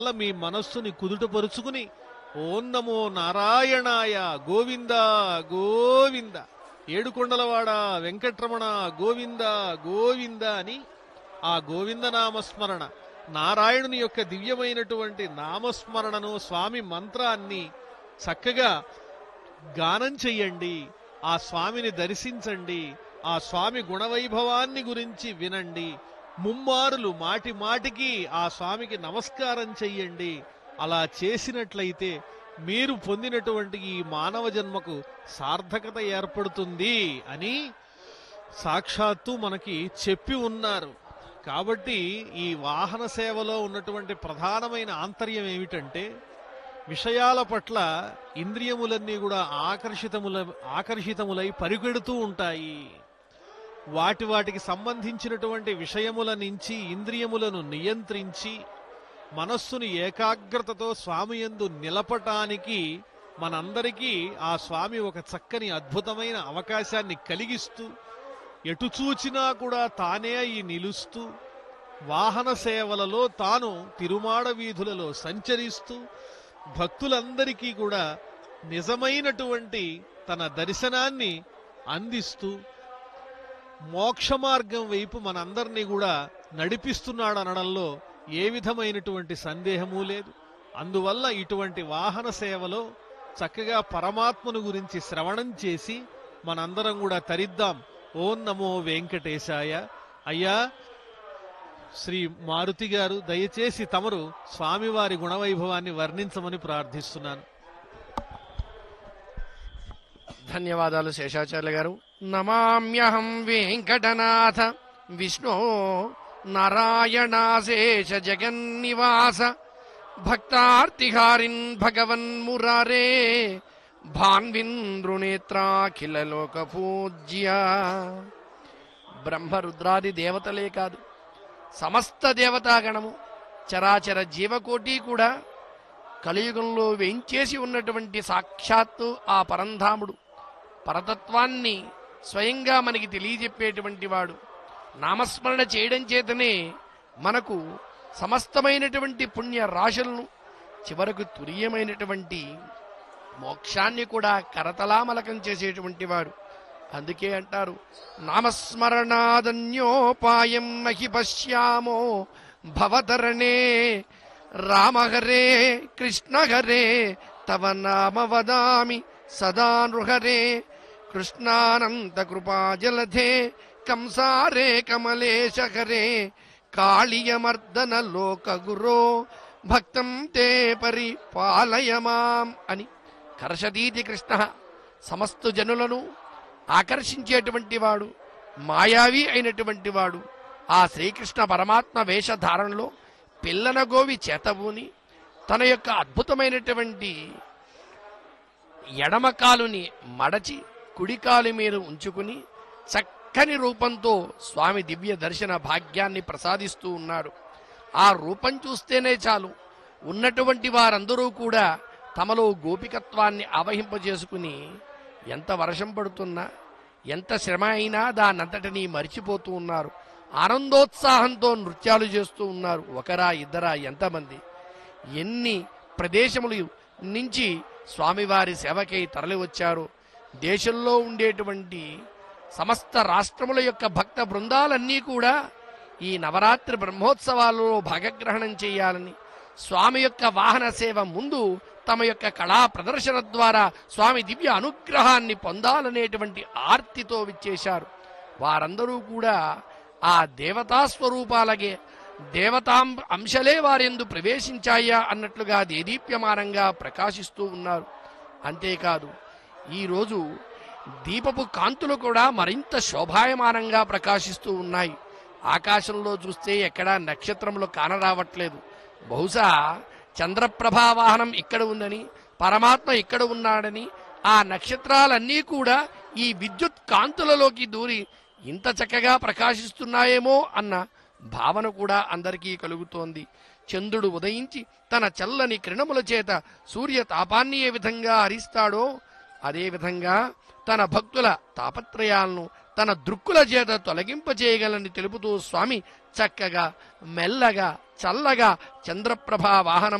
మీ మనస్సుని కుదుటపరుచుకుని ఓం నమో నారాయణాయ గోవింద గోవింద ఏడుకొండలవాడ వెంకట్రమణ గోవింద గోవింద అని ఆ గోవింద నామస్మరణ నారాయణుని యొక్క దివ్యమైనటువంటి నామస్మరణను స్వామి మంత్రాన్ని చక్కగా గానం చెయ్యండి. ఆ స్వామిని దర్శించండి. ఆ స్వామి గుణవైభవాన్ని గురించి వినండి. ముమ్మారులు మాటి మాటికి ఆ స్వామికి నమస్కారం చెయ్యండి. అలా చేసినట్లయితే మీరు పొందినటువంటి ఈ మానవ జన్మకు సార్థకత ఏర్పడుతుంది అని సాక్షాత్తు మనకి చెప్పి ఉన్నారు. కాబట్టి ఈ వాహన సేవలో ఉన్నటువంటి ప్రధానమైన ఆంతర్యం ఏమిటంటే విషయాల పట్ల ఇంద్రియములన్నీ కూడా ఆకర్షితములై పరిగెడుతూ ఉంటాయి. వాటికి సంబంధించినటువంటి విషయముల నుంచి ఇంద్రియములను నియంత్రించి మనస్సును ఏకాగ్రతతో స్వామి యందు నిలపటానికి మనందరికీ ఆ స్వామి ఒక చక్కని అద్భుతమైన అవకాశాన్ని కలిగిస్తూ ఎటు చూచినా కూడా తానే అయి నిలుస్తూ వాహన సేవలలో తాను తిరుమాడ వీధులలో సంచరిస్తూ భక్తులందరికీ కూడా నిజమైనటువంటి తన దర్శనాన్ని అందిస్తూ మోక్ష మార్గం వైపు మనందరినీ కూడా నడిపిస్తున్నాడనడంలో ఏ విధమైనటువంటి సందేహమూ లేదు. అందువల్ల ఇటువంటి వాహన సేవలో చక్కగా పరమాత్మను గురించి శ్రవణం చేసి మనందరం కూడా తరిద్దాం. ఓం నమో వెంకటేశాయ. అయ్యా శ్రీ మారుతి గారు, దయచేసి తమరు స్వామివారి గుణవైభవాన్ని వర్ణించమని ప్రార్థిస్తున్నాను. ధన్యవాదాలు శేషాచార్య గారు. నమామ్యహం వెంకటనాథ విష్ణో నారాయణాశేష జగన్నివాస భక్తార్తిహారిన్ భగవన్మురారే భాన్వింద్రునేత్రాఖిల లోక పూజ్య. బ్రహ్మరుద్రాది దేవతలే కాదు, సమస్త దేవతాగణము చరాచర జీవకోటి కూడా కలియుగంలో వేంచేసి ఉన్నటువంటి సాక్షాత్తు ఆ పరంధాముడు పరతత్వాన్ని స్వయంగా మనకి తెలియజెప్పేటువంటి వాడు. నామస్మరణ చేయడం చేతనే మనకు సమస్తమైనటువంటి పుణ్య రాశులను చివరకు తురీయమైనటువంటి మోక్షాన్ని కూడా కరతలామలకం చేసేటువంటి వాడు. అందుకే అంటారు, నామస్మరణాదన్యోపాయం నహి పశ్యామో భవతరణే రామహరే కృష్ణహరే తవ నామ వదామి సదా నృహరే కృష్ణానంత కృపాజలధే కంసారే కమలేశహరే కాళీయమర్దన లోక గురో భక్తం తే పరిపాలయమాం అని కర్షదీతి కృష్ణ సమస్త జనులను ఆకర్షించేటువంటి వాడు, మాయావి అయినటువంటి వాడు. ఆ శ్రీకృష్ణ పరమాత్మ వేషధారణలో పిల్లన గోవి చేతబూని తన యొక్క అద్భుతమైనటువంటి ఎడమ కాలుని మడచి కుడికాలు మీద ఉంచుకుని చక్కని రూపంతో స్వామి దివ్య దర్శన భాగ్యాన్ని ప్రసాదిస్తూ ఉన్నాడు. ఆ రూపం చూస్తేనే చాలు ఉన్నటువంటి వారందరూ కూడా తమలో గోపికత్వాన్ని ఆవహింపజేసుకుని ఎంత వర్షం పడుతున్నా ఎంత శ్రమ అయినా దానంతటినీ మరిచిపోతూ ఉన్నారు. ఆనందోత్సాహంతో నృత్యాలు చేస్తూ ఉన్నారు. ఒకరా ఇద్దరా ఎంతమంది, ఎన్ని ప్రదేశములు నుంచి స్వామివారి సేవకై తరలి వచ్చారో. దేశంలో ఉండేటువంటి సమస్త రాష్ట్రముల యొక్క భక్త బృందాలన్నీ కూడా ఈ నవరాత్రి బ్రహ్మోత్సవాలలో భాగగ్రహణం చేయాలని, స్వామి యొక్క వాహన సేవ ముందు తమ యొక్క కళా ప్రదర్శన ద్వారా స్వామి దివ్య అనుగ్రహాన్ని పొందాలనేటువంటి ఆర్తితో విచ్చేశారు. వారందరూ కూడా ఆ దేవతా స్వరూపాలగే దేవతాం అంశలే వారెందు ప్రవేశించాయా అన్నట్లుగా దేదీప్యమానంగా ప్రకాశిస్తూ ఉన్నారు. అంతేకాదు, ఈరోజు దీపపు కాంతులు కూడా మరింత శోభాయమానంగా ప్రకాశిస్తూ ఉన్నాయి. ఆకాశంలో చూస్తే ఎక్కడా నక్షత్రములు కానరావట్లేదు. బహుశా చంద్రప్రభా వాహనం ఇక్కడ ఉందని, పరమాత్మ ఇక్కడ ఉన్నాడని, ఆ నక్షత్రాలన్నీ కూడా ఈ విద్యుత్ కాంతులలోకి దూరి ఇంత చక్కగా ప్రకాశిస్తున్నాయేమో అన్న భావన కూడా అందరికీ కలుగుతోంది. చంద్రుడు ఉదయించి తన చల్లని కిరణముల చేత సూర్య తాపాన్ని ఏ విధంగా హరిస్తాడో అదేవిధంగా తన భక్తుల తాపత్రయాలను తన దృక్కుల చేత తొలగింపచేయగలని తెలుపుతూ స్వామి చక్కగా మెల్లగా చల్లగా చంద్రప్రభా వాహనం